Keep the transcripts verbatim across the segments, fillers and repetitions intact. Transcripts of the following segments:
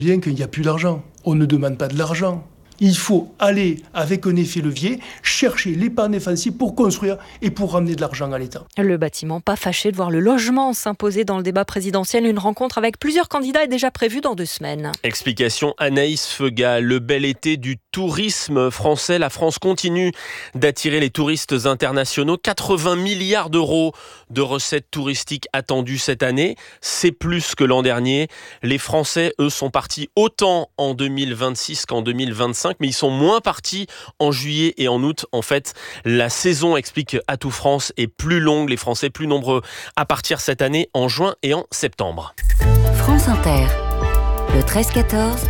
Bien qu'il n'y a plus d'argent, on ne demande pas de l'argent. Il faut aller, avec un effet levier, chercher l'épargne défensive pour construire et pour ramener de l'argent à l'État. Le bâtiment pas fâché de voir le logement s'imposer dans le débat présidentiel. Une rencontre avec plusieurs candidats est déjà prévue dans deux semaines. Explication Anaïs Feuga. Le bel été du tourisme français. La France continue d'attirer les touristes internationaux. quatre-vingts milliards d'euros de recettes touristiques attendues cette année. C'est plus que l'an dernier. Les Français, eux, sont partis autant en deux mille vingt-six qu'en deux mille vingt-cinq. Mais ils sont moins partis en juillet et en août. En fait, la saison, explique Atout France, est plus longue. Les Français plus nombreux à partir cette année en juin et en septembre. France Inter, le treize quatorze,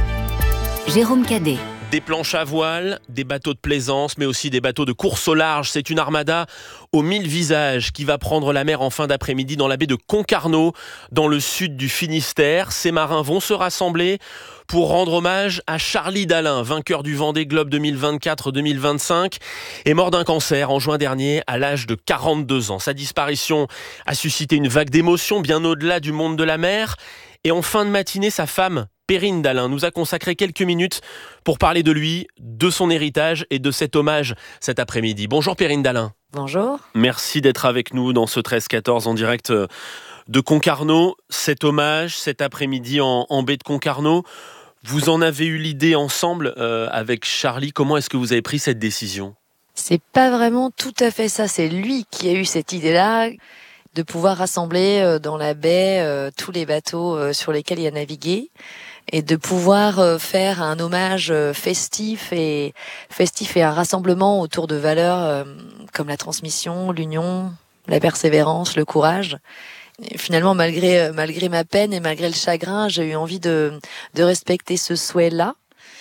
Jérôme Cadet. Des planches à voile, des bateaux de plaisance, mais aussi des bateaux de course au large. C'est une armada aux mille visages qui va prendre la mer en fin d'après-midi dans la baie de Concarneau, dans le sud du Finistère. Ces marins vont se rassembler pour rendre hommage à Charlie Dalin, vainqueur du Vendée Globe deux mille vingt-quatre deux mille vingt-cinq, et mort d'un cancer en juin dernier à l'âge de quarante-deux ans. Sa disparition a suscité une vague d'émotions bien au-delà du monde de la mer. Et en fin de matinée, sa femme, Perrine Dalin, nous a consacré quelques minutes pour parler de lui, de son héritage et de cet hommage cet après-midi. Bonjour Perrine Dalin. Bonjour. Merci d'être avec nous dans ce treize quatorze en direct de Concarneau. Cet hommage, cet après-midi en, en baie de Concarneau, vous en avez eu l'idée ensemble euh, avec Charlie. Comment est-ce que vous avez pris cette décision ? C'est pas vraiment tout à fait ça. C'est lui qui a eu cette idée-là, de pouvoir rassembler dans la baie euh, tous les bateaux euh, sur lesquels il a navigué, et de pouvoir euh, faire un hommage euh, festif et festif et un rassemblement autour de valeurs euh, comme la transmission, l'union, la persévérance, le courage. Et finalement, malgré malgré ma peine et malgré le chagrin, j'ai eu envie de de respecter ce souhait-là.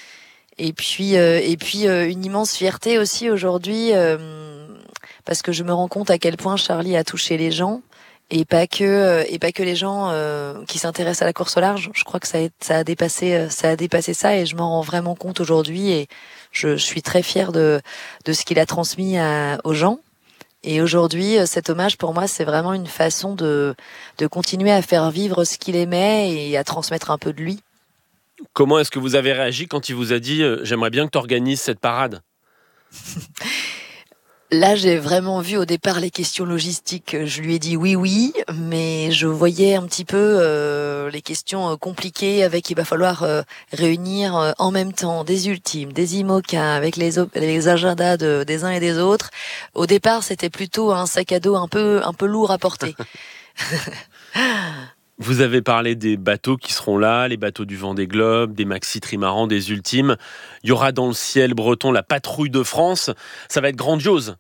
Et puis euh, et puis euh, une immense fierté aussi aujourd'hui. Euh, parce que je me rends compte à quel point Charlie a touché les gens, et pas que et pas que les gens euh, qui s'intéressent à la course au large. Je crois que ça a, ça a dépassé ça a dépassé ça, et je m'en rends vraiment compte aujourd'hui, et je suis très fière de de ce qu'il a transmis à, aux gens. Et aujourd'hui, cet hommage pour moi, c'est vraiment une façon de de continuer à faire vivre ce qu'il aimait et à transmettre un peu de lui. Comment est-ce que vous avez réagi quand il vous a dit euh, « J'aimerais bien que tu organises cette parade » ? Là, j'ai vraiment vu au départ les questions logistiques. Je lui ai dit oui, oui, mais je voyais un petit peu euh, les questions compliquées avec il va falloir euh, réunir euh, en même temps des ultimes, des IMOCA, avec les, les agendas de, des uns et des autres. Au départ, c'était plutôt un sac à dos un peu, un peu lourd à porter. Vous avez parlé des bateaux qui seront là, les bateaux du Vendée Globe, des maxi trimarans, des ultimes. Il y aura dans le ciel breton la patrouille de France. Ça va être grandiose.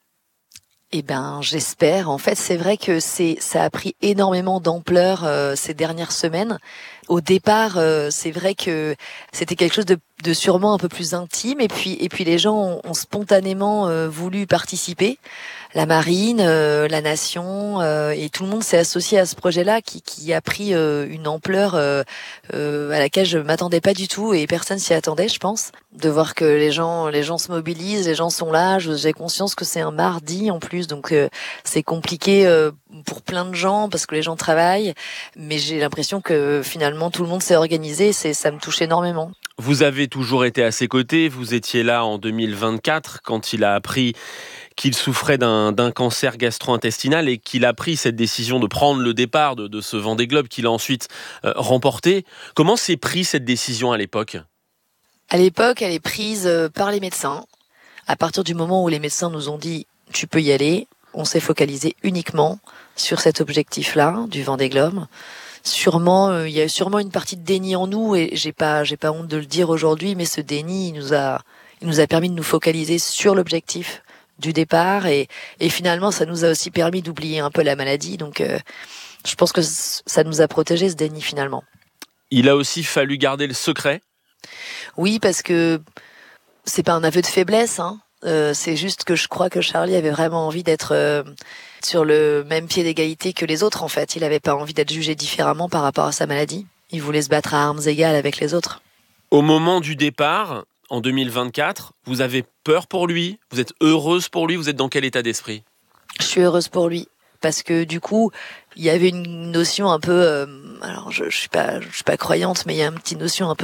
Eh ben, j'espère. En fait, c'est vrai que c'est, ça a pris énormément d'ampleur euh, ces dernières semaines. Au départ, euh, c'est vrai que c'était quelque chose de, de sûrement un peu plus intime, et puis et puis les gens ont, ont spontanément euh, voulu participer. La marine, euh, la nation, euh, et tout le monde s'est associé à ce projet-là qui, qui a pris euh, une ampleur euh, euh, à laquelle je m'attendais pas du tout, et personne s'y attendait, je pense. De voir que les gens, les gens se mobilisent, les gens sont là. J'ai conscience que c'est un mardi en plus, donc euh, c'est compliqué euh, pour plein de gens parce que les gens travaillent. Mais j'ai l'impression que finalement tout le monde s'est organisé. C'est, ça me touche énormément. Vous avez toujours été à ses côtés. Vous étiez là en deux mille vingt-quatre quand il a appris qu'il souffrait d'un, d'un cancer gastro-intestinal et qu'il a pris cette décision de prendre le départ de, de ce Vendée Globe qu'il a ensuite euh, remporté. Comment s'est pris cette décision à l'époque ? À l'époque, elle est prise par les médecins. À partir du moment où les médecins nous ont dit « tu peux y aller », on s'est focalisé uniquement sur cet objectif-là du Vendée Globe. Sûrement, euh, il y a sûrement une partie de déni en nous, et j'ai pas, j'ai pas honte de le dire aujourd'hui, mais ce déni, il nous a, il nous a permis de nous focaliser sur l'objectif du départ, et, et finalement, ça nous a aussi permis d'oublier un peu la maladie. Donc, euh, je pense que ça nous a protégé, ce déni, finalement. Il a aussi fallu garder le secret. Oui, parce que c'est pas un aveu de faiblesse, hein. Euh, c'est juste que je crois que Charlie avait vraiment envie d'être euh, sur le même pied d'égalité que les autres, en fait. Il avait pas envie d'être jugé différemment par rapport à sa maladie. Il voulait se battre à armes égales avec les autres. Au moment du départ, en deux mille vingt-quatre, vous avez peur pour lui ? Vous êtes heureuse pour lui ? Vous êtes dans quel état d'esprit ? Je suis heureuse pour lui. Parce que du coup, il y avait une notion un peu... Euh, alors, je, je suis pas, je suis pas croyante, mais il y a une petite notion un peu